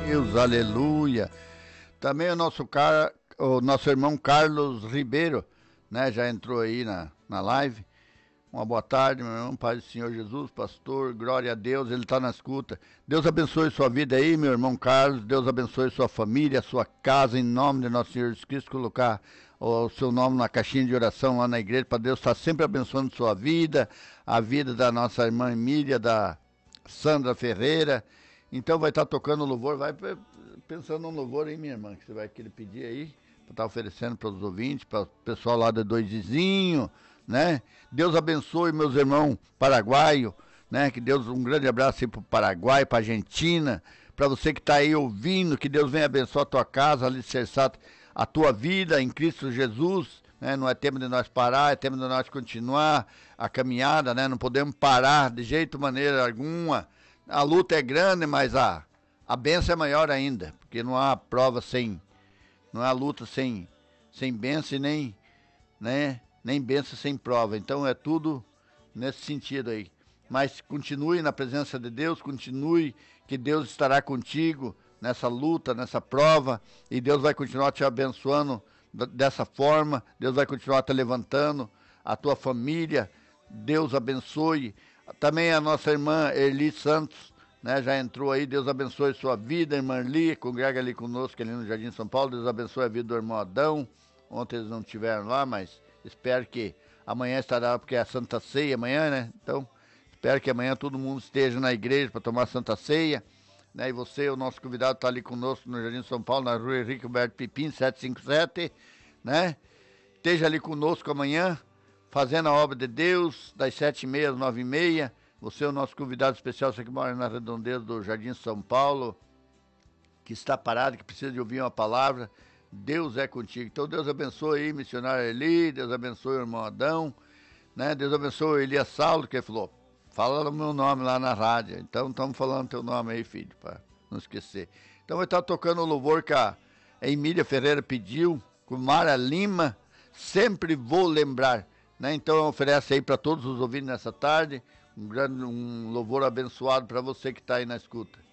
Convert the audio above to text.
Deus, aleluia. Também o nosso irmão Carlos Ribeiro, né, já entrou aí na live. Uma boa tarde, meu irmão, Pai do Senhor Jesus, pastor, glória a Deus, ele está na escuta. Deus abençoe sua vida aí, meu irmão Carlos, Deus abençoe sua família, sua casa, em nome de nosso Senhor Jesus Cristo, colocar o seu nome na caixinha de oração lá na igreja, para Deus estar sempre abençoando sua vida, a vida da nossa irmã Emília, da Sandra Ferreira. Então vai estar tocando louvor, vai pensando no louvor aí, minha irmã, que você vai querer pedir aí, para estar oferecendo para os ouvintes, para o pessoal lá de Dois Vizinhos, né? Deus abençoe meus irmãos paraguaios, né? Que Deus, um grande abraço aí para o Paraguai, para a Argentina, para você que está aí ouvindo, que Deus venha abençoar a tua casa, alicerçar a tua vida em Cristo Jesus, né? Não é tempo de nós parar, é tempo de nós continuar a caminhada, né? Não podemos parar de jeito, maneira alguma. A luta é grande, mas a bênção é maior ainda, porque não há prova não há luta sem bênção e nem bênção sem prova. Então é tudo nesse sentido aí. Mas continue na presença de Deus, continue que Deus estará contigo nessa luta, nessa prova, e Deus vai continuar te abençoando dessa forma, Deus vai continuar te levantando, a tua família, Deus abençoe. Também a nossa irmã Erli Santos, né, já entrou aí, Deus abençoe sua vida, irmã Erli, congrega ali conosco ali no Jardim São Paulo, Deus abençoe a vida do irmão Adão. Ontem eles não estiveram lá, mas espero que amanhã estará, porque é a Santa Ceia amanhã, né? Então, espero que amanhã todo mundo esteja na igreja para tomar a Santa Ceia, né? E você, o nosso convidado, está ali conosco no Jardim São Paulo, na rua Henrique Alberto Pipim, 757, né? Esteja ali conosco amanhã, fazendo a obra de Deus, das 7h30 às 9h30. Você é o nosso convidado especial, você que mora na redondeza do Jardim São Paulo, que está parado, que precisa de ouvir uma palavra. Deus é contigo. Então Deus abençoe aí, missionário Eli, Deus abençoe o irmão Adão, né? Deus abençoe Elias Saulo, que ele falou, fala o meu nome lá na rádio. Então estamos falando teu nome aí, filho, para não esquecer. Então vai estar tocando o louvor que a Emília Ferreira pediu, com Mara Lima, sempre vou lembrar, né? Então oferece aí para todos os ouvintes nessa tarde, um louvor abençoado para você que está aí na escuta.